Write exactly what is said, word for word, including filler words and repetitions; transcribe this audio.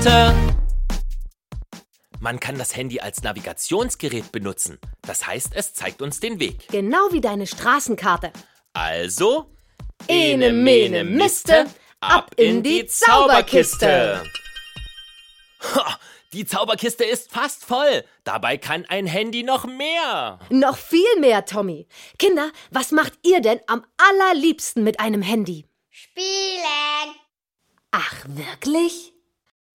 Man kann das Handy als Navigationsgerät benutzen. Das heißt, es zeigt uns den Weg. Genau wie deine Straßenkarte. Also, Ene, mene, miste, ab in die Zauberkiste. Ha, die Zauberkiste ist fast voll. Dabei kann ein Handy noch mehr. Noch viel mehr, Tommy. Kinder, was macht ihr denn am allerliebsten mit einem Handy? Spielen. Ach, wirklich?